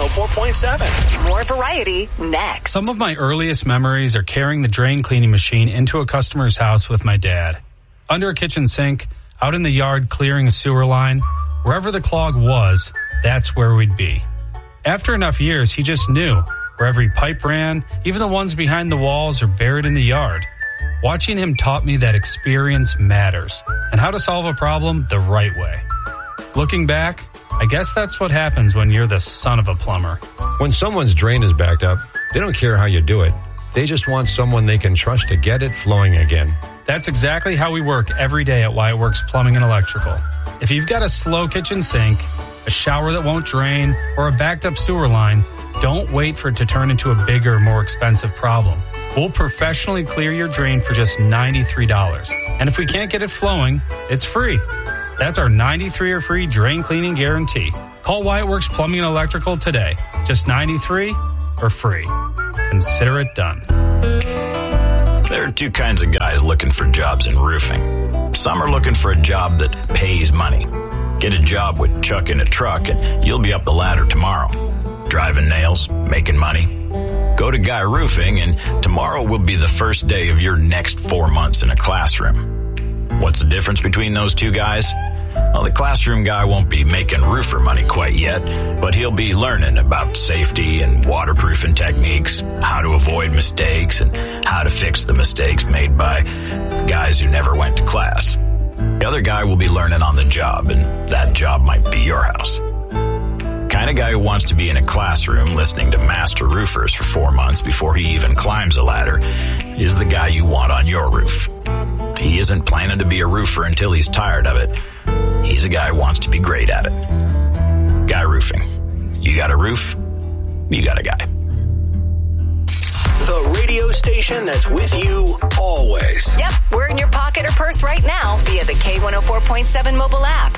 K104.7. More variety next. Some of my earliest memories are carrying the drain cleaning machine into a customer's house with my dad. Under a kitchen sink, out in the yard clearing a sewer line, wherever the clog was, that's where we'd be. After enough years, he just knew where every pipe ran, even the ones behind the walls or buried in the yard. Watching him taught me that experience matters and how to solve a problem the right way. Looking back, I guess that's what happens when you're the son of a plumber. When someone's drain is backed up, they don't care how you do it. They just want someone they can trust to get it flowing again. That's exactly how we work every day at Wyatt Works Plumbing and Electrical. If you've got a slow kitchen sink, a shower that won't drain, or a backed up sewer line, don't wait for it to turn into a bigger, more expensive problem. We'll professionally clear your drain for just $93. And if we can't get it flowing, it's free. That's our 93 or free drain cleaning guarantee. Call Wyatt Works Plumbing and Electrical today. Just 93 or free. Consider it done. There are two kinds of guys looking for jobs in roofing. Some are looking for a job that pays money. Get a job with Chuck in a truck and you'll be up the ladder tomorrow. Driving nails, making money. Go to Guy Roofing and tomorrow will be the first day of your next 4 months in a classroom. What's the difference between those two guys? Well, the classroom guy won't be making roofer money quite yet, but he'll be learning about safety and waterproofing techniques, how to avoid mistakes, and how to fix the mistakes made by guys who never went to class. The other guy will be learning on the job, and that job might be your house. The kind of guy who wants to be in a classroom listening to master roofers for 4 months before he even climbs a ladder is the guy you want on your roof. He isn't planning to be a roofer until he's tired of it. He's a guy who wants to be great at it. Guy Roofing. You got a roof, you got a guy. The radio station that's with you always. Yep, we're in your pocket or purse right now via the K104.7 mobile app.